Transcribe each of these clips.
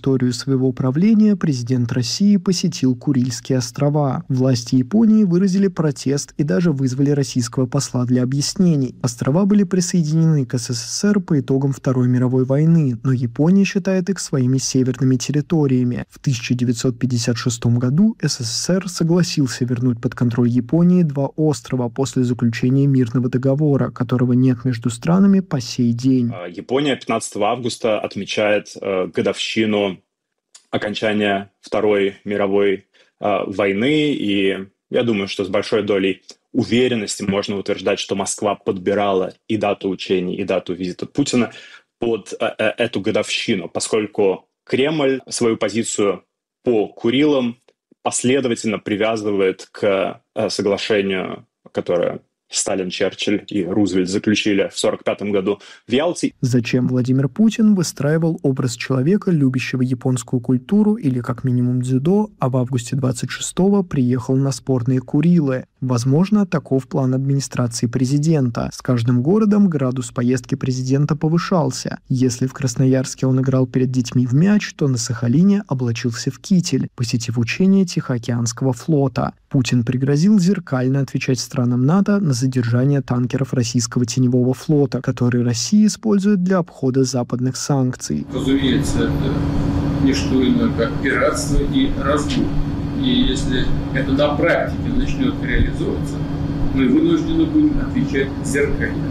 историю своего правления президент России посетил Курильские острова. Власти Японии выразили протест и даже вызвали российского посла для объяснений. Острова были присоединены к СССР по итогам Второй мировой войны, но Япония считает их своими северными территориями. В 1956 году СССР согласился вернуть под контроль Японии 2 острова после заключения мирного договора, которого нет между странами по сей день. Япония 15 августа отмечает годовщину окончания Второй мировой войны, и я думаю, что с большой долей уверенности можно утверждать, что Москва подбирала и дату учений, и дату визита Путина под эту годовщину, поскольку Кремль свою позицию по Курилам последовательно привязывает к соглашению, которое Сталин, Черчилль и Рузвельт заключили в 1945 году в Ялте. Зачем Владимир Путин выстраивал образ человека, любящего японскую культуру или как минимум дзюдо, а в августе 26-го приехал на спорные Курилы? Возможно, таков план администрации президента. С каждым городом градус поездки президента повышался. Если в Красноярске он играл перед детьми в мяч, то на Сахалине облачился в китель, посетив учения Тихоокеанского флота. Путин пригрозил зеркально отвечать странам НАТО на задержание танкеров российского теневого флота, который Россия использует для обхода западных санкций. Разумеется, это не что иное, как пиратство и разбой. И если это на практике начнет реализовываться, мы вынуждены будем отвечать зеркально.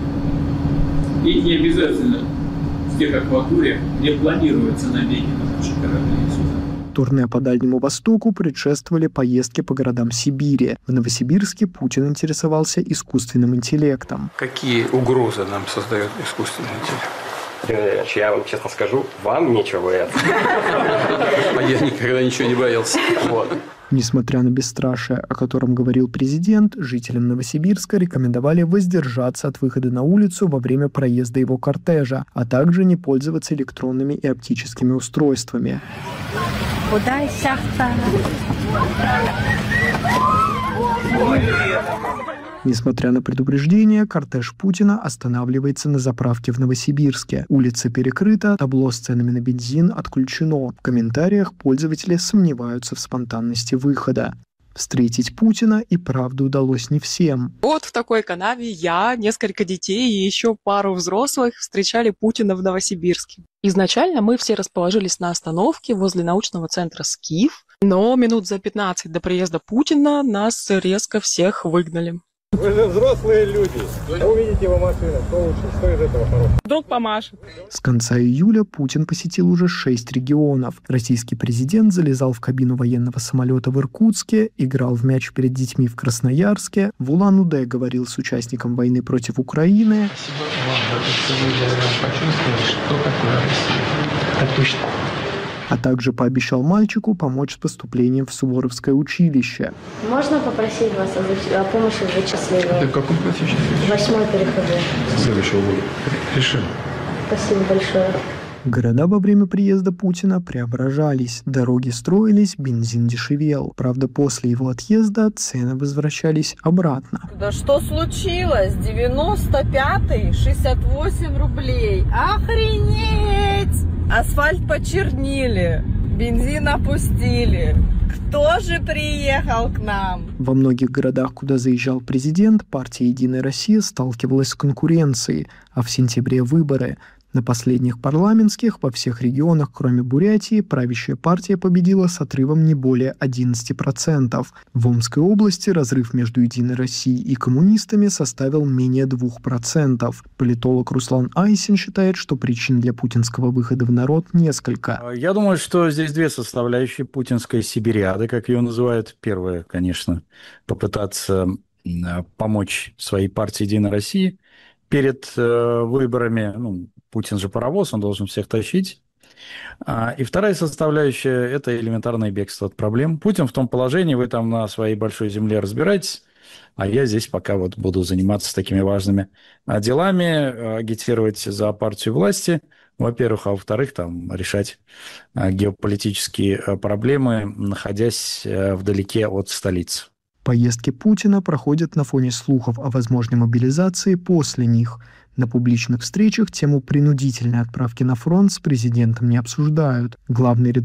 И не обязательно в тех акваториях, где планируется набеги на наши корабли и суда. Турне по Дальнему Востоку предшествовали поездки по городам Сибири. В Новосибирске Путин интересовался искусственным интеллектом. Какие угрозы нам создает искусственный интеллект? Ильич, я вам честно скажу, вам нечего бояться. А я никогда ничего не боялся. Несмотря на бесстрашие, о котором говорил президент, жителям Новосибирска рекомендовали воздержаться от выхода на улицу во время проезда его кортежа, а также не пользоваться электронными и оптическими устройствами. Несмотря на предупреждение, кортеж Путина останавливается на заправке в Новосибирске. Улица перекрыта, табло с ценами на бензин отключено. В комментариях пользователи сомневаются в спонтанности выхода. Встретить Путина и правда удалось не всем. Вот в такой канаве я, несколько детей и еще пару взрослых встречали Путина в Новосибирске. Изначально мы все расположились на остановке возле научного центра «Скиф», но минут за 15 до приезда Путина нас резко всех выгнали. Вы же взрослые люди. Увидите его машину, что лучше, что из этого хорошего? Вдруг помашет. С конца июля Путин посетил уже 6 регионов. Российский президент залезал в кабину военного самолета в Иркутске, играл в мяч перед детьми в Красноярске, в Улан-Удэ говорил с участником войны против Украины. Спасибо вам, сегодня почувствовали, что такое Россия. Это точно. А также пообещал мальчику помочь с поступлением в Суворовское училище. Можно попросить вас о помощи в вычислении? Это в каком классе сейчас? 8-й переходной. Со следующего года. Решим. Спасибо большое. Города во время приезда Путина преображались, дороги строились, бензин дешевел. Правда, после его отъезда цены возвращались обратно. Да что случилось? 95-й, 68 рублей. Охренеть! Асфальт почернили, бензин опустили. Кто же приехал к нам? Во многих городах, куда заезжал президент, партия «Единая Россия» сталкивалась с конкуренцией, а в сентябре выборы. На последних парламентских во всех регионах, кроме Бурятии, правящая партия победила с отрывом не более 11%. В Омской области разрыв между «Единой Россией» и коммунистами составил менее 2%. Политолог Руслан Айсин считает, что причин для путинского выхода в народ несколько. Я думаю, что здесь две составляющие путинской сибириады, как ее называют. Первая, конечно, попытаться помочь своей партии «Единой России» перед выборами. Путин же паровоз, он должен всех тащить. И вторая составляющая – это элементарное бегство от проблем. Путин в том положении, вы там на своей большой земле разбираетесь, а я здесь пока буду заниматься такими важными делами, агитировать за партию власти, во-первых, а во-вторых, решать геополитические проблемы, находясь вдалеке от столицы. Поездки Путина проходят на фоне слухов о возможной мобилизации после них. На публичных встречах тему принудительной отправки на фронт с президентом не обсуждают. Главный